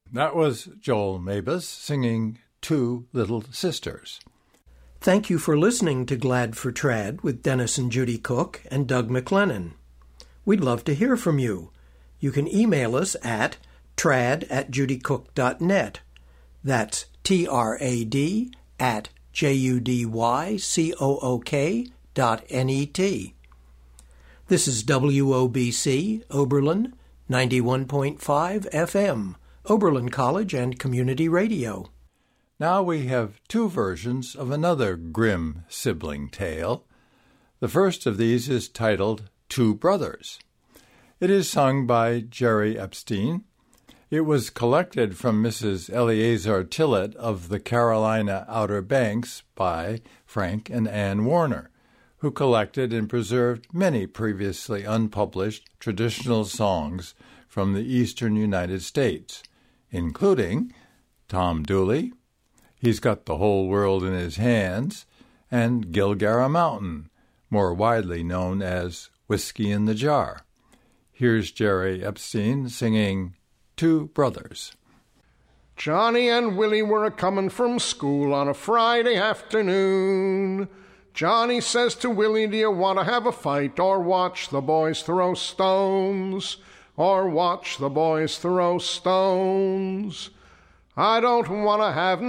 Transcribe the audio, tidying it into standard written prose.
That was Joel Mabus singing Two Little Sisters. Thank you for listening to Glad for Trad with Dennis and Judy Cook and Doug McLennan. We'd love to hear from you. You can email us at trad@judycook.net. That's trad@judycook.net. This is WOBC, Oberlin, 91.5 FM, Oberlin College and Community Radio. Now we have two versions of another grim sibling tale. The first of these is titled Two Brothers. It is sung by Jerry Epstein. It was collected from Mrs. Eleazar Tillett of the Carolina Outer Banks by Frank and Ann Warner, who collected and preserved many previously unpublished traditional songs from the eastern United States, including Tom Dooley, He's Got the Whole World in His Hands, and Gilgara Mountain, more widely known as Whiskey in the Jar. Here's Jerry Epstein singing Two Brothers. Johnny and Willie were a-comin' from school on a Friday afternoon. Johnny says to Willie, do you want to have a fight or watch the boys throw stones? Or watch the boys throw stones? I don't want to have